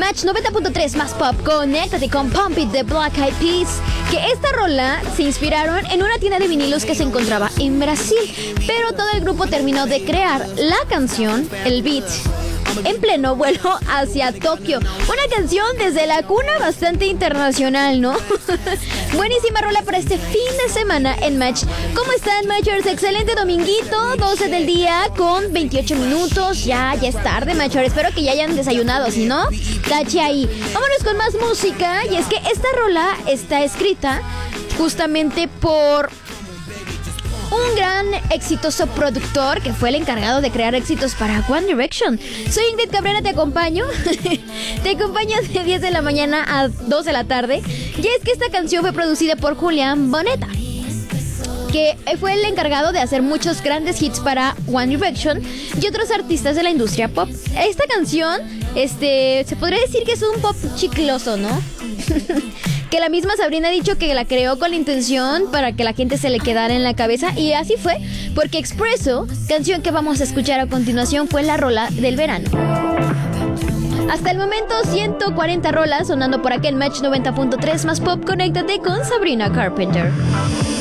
Match 90.3 más pop, conéctate con Pump It de Black Eyed Peas, que esta rola se inspiraron en una tienda de vinilos que se encontraba en Brasil, pero todo el grupo terminó de crear la canción, el beat, en pleno vuelo hacia Tokio. Una canción desde la cuna bastante internacional, ¿no? Buenísima rola para este fin de semana en Match. ¿Cómo están, Matchers? Excelente dominguito, 12 del día con 28 minutos. Ya es tarde, Matchers. Espero que ya hayan desayunado, si no, tache ahí. Vámonos con más música. Y es que esta rola está escrita justamente por un gran exitoso productor que fue el encargado de crear éxitos para One Direction. Soy Ingrid Cabrera, te acompaño. Te acompaño de 10 de la mañana a 2 de la tarde. Y es que esta canción fue producida por Julián Boneta, que fue el encargado de hacer muchos grandes hits para One Direction y otros artistas de la industria pop. Esta canción, se podría decir que es un pop chicloso, ¿no? Que la misma Sabrina ha dicho que la creó con la intención para que la gente se le quedara en la cabeza, y así fue, porque Expresso, canción que vamos a escuchar a continuación, fue la rola del verano. Hasta el momento 140 rolas sonando por aquí en Match 90.3 más pop. Conéctate con Sabrina Carpenter.